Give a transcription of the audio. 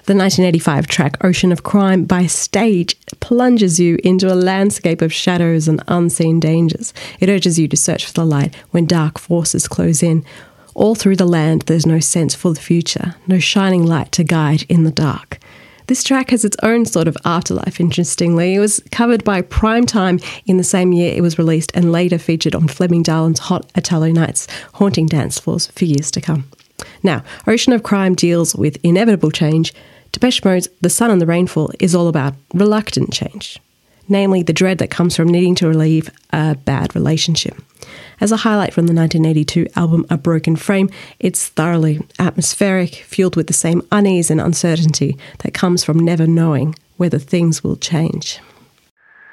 The 1985 track Ocean of Crime by Stage plunges you into a landscape of shadows and unseen dangers. It urges you to search for the light when dark forces close in. All through the land there's no sense for the future, no shining light to guide in the dark. This track has its own sort of afterlife, interestingly. It was covered by Primetime in the same year it was released and later featured on Fleming Darland's Hot Italo Nights, haunting dance floors for years to come. Now, Ocean of Crime deals with inevitable change. Depeche Mode's The Sun and the Rainfall is all about reluctant change, namely the dread that comes from needing to relieve a bad relationship. As a highlight from the 1982 album A Broken Frame, it's thoroughly atmospheric, fueled with the same unease and uncertainty that comes from never knowing whether things will change.